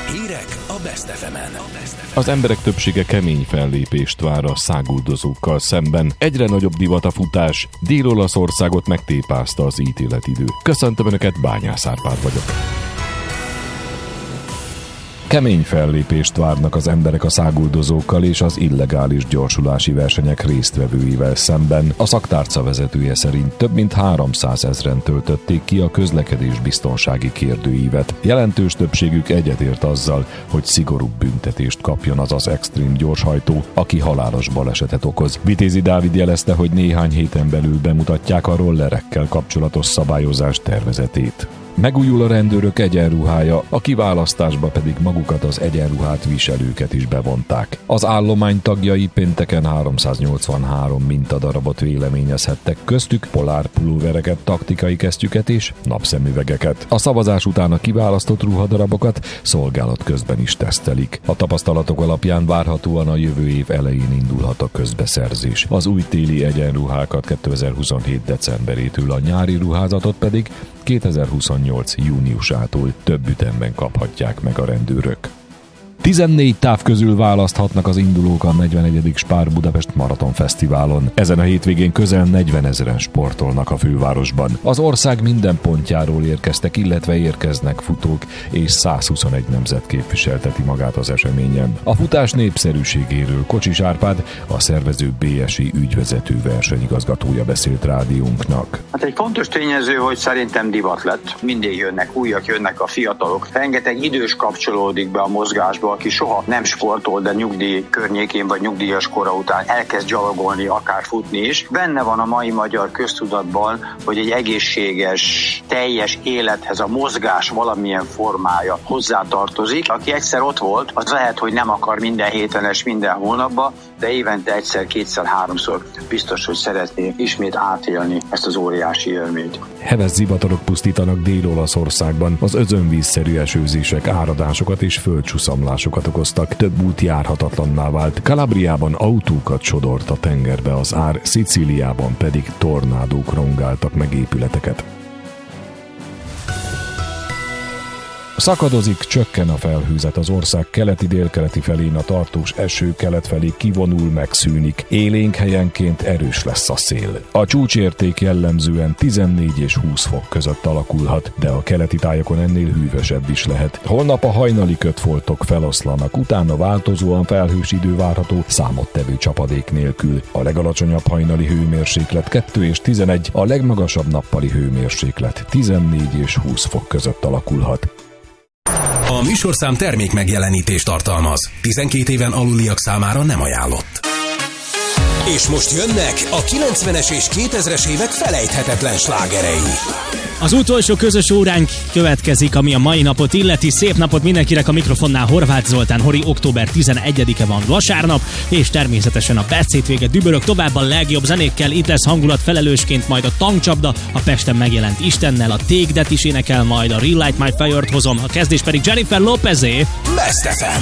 Hírek a Best FM-en. Az emberek többsége kemény fellépést vár a száguldozókkal szemben. Egyre nagyobb divat a futás. Dél-Olaszországot megtépázta az ítéletidő. Köszöntöm Önöket, Bányász Árpád vagyok. Kemény fellépést várnak az emberek a száguldozókkal és az illegális gyorsulási versenyek résztvevőivel szemben. A szaktárca vezetője szerint több mint 300 000-en töltötték ki a közlekedésbiztonsági kérdőívet. Jelentős többségük egyetért azzal, hogy szigorúbb büntetést kapjon az extrém gyorshajtó, aki halálos balesetet okoz. Vitézi Dávid jelezte, hogy néhány héten belül bemutatják a rollerekkel kapcsolatos szabályozás tervezetét. Megújul a rendőrök egyenruhája, a kiválasztásba pedig magukat az egyenruhát viselőket is bevonták. Az állomány tagjai pénteken 383 mintadarabot véleményezhettek, köztük polárpulóvereket, taktikai kesztyüket és napszemüvegeket. A szavazás után a kiválasztott ruhadarabokat szolgálat közben is tesztelik. A tapasztalatok alapján várhatóan a jövő év elején indulhat a közbeszerzés. Az új téli egyenruhákat 2027. decemberétől, a nyári ruházatot pedig 2028. júniusától több ütemben kaphatják meg a rendőrök. 14 táv közül választhatnak az indulók a 41. Spár Budapest Maraton Fesztiválon. Ezen a hétvégén közel 40 000-en sportolnak a fővárosban. Az ország minden pontjáról érkeztek, illetve érkeznek futók, és 121 nemzet képviselteti magát az eseményen. A futás népszerűségéről Kocsis Árpád, a szervező BSI ügyvezető versenyigazgatója beszélt rádiónknak. Hát egy fontos tényező, hogy szerintem divat lett. Mindig jönnek újak, jönnek a fiatalok. Rengeteg idős kapcsolódik be a mozgásba, aki soha nem sportol, de nyugdíj környékén vagy nyugdíjas kora után elkezd gyalogolni, akár futni is. Benne van a mai magyar köztudatban, hogy egy egészséges, teljes élethez a mozgás valamilyen formája hozzátartozik. Aki egyszer ott volt, az lehet, hogy nem akar minden héten és minden hónapban, de évente egyszer, kétszer, háromszor biztos, hogy szeretné ismét átélni ezt az óriási élményt. Heves zivatarok pusztítanak Dél-Olaszországban, az özönvízszerű esőzések áradásokat és földcsuszamlásokat okoztak, több út járhatatlanná vált. Kalabriában autókat sodort a tengerbe az ár, Szicíliában pedig tornádók rongáltak meg épületeket. Szakadozik, csökken a felhőzet az ország keleti-délkeleti felén, a tartós eső kelet felé kivonul, megszűnik. Élénk helyenként erős lesz a szél. A csúcsérték jellemzően 14 és 20 fok között alakulhat, de a keleti tájakon ennél hűvösebb is lehet. Holnap a hajnali kötfoltok feloszlanak, utána változóan felhős idő várható, számottevő csapadék nélkül. A legalacsonyabb hajnali hőmérséklet 2 és 11, a legmagasabb nappali hőmérséklet 14 és 20 fok között alakulhat. A műsorszám termék megjelenítést tartalmaz. 12 éven aluliak számára nem ajánlott. És most jönnek a 90-es és 2000-es évek felejthetetlen slágerei. Az utolsó közös óránk következik, ami a mai napot illeti. Szép napot mindenkinek, a mikrofonnál Horváth Zoltán. Hori, október 11-e van, vasárnap, és természetesen a Best hétvége dübörög tovább a legjobb zenékkel. Itt lesz hangulat, felelősként majd a Tankcsapda, a Pesten megjelent Istennel, a Take That is énekel, majd a Relight My Fire-t hozom, a kezdés pedig Jennifer Lopezé. Best FM.